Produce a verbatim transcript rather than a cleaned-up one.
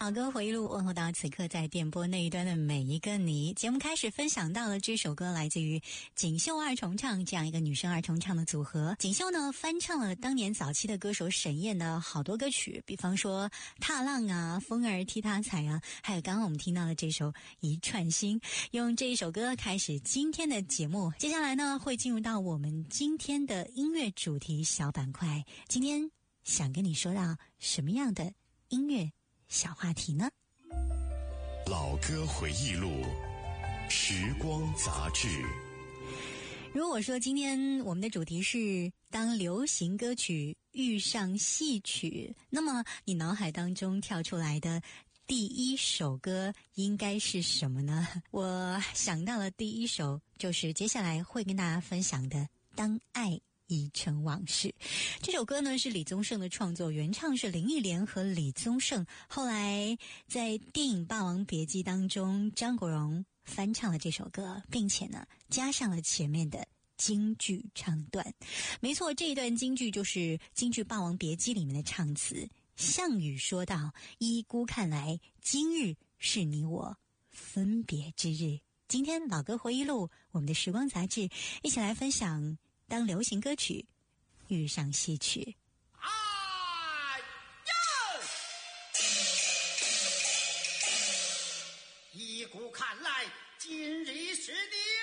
好歌回忆录，问候到此刻在电波那一端的每一个你。节目开始分享到了这首歌，来自于锦绣二重唱这样一个女生二重唱的组合。锦绣呢翻唱了当年早期的歌手沈燕的好多歌曲，比方说踏浪啊、风儿踢踏踩啊，还有刚刚我们听到的这首一串心。用这一首歌开始今天的节目，接下来呢会进入到我们今天的音乐主题小板块。今天想跟你说到什么样的音乐小话题呢？ 老歌回忆录，时光杂志。 如果说今天我们的主题是当流行歌曲遇上戏曲，那么你脑海当中跳出来的第一首歌应该是什么呢？我想到了第一首就是接下来会跟大家分享的《当爱已成往事》。这首歌呢是李宗盛的创作，原唱是林忆莲和李宗盛，后来在电影《霸王别姬》当中，张国荣翻唱了这首歌，并且呢加上了前面的京剧唱段。没错，这一段京剧就是京剧《霸王别姬》里面的唱词。项羽说道：依孤看来，今日是你我分别之日。今天老歌回忆录，我们的时光杂志一起来分享当流行歌曲遇上戏曲。 哎呀！依孤看来，今日是你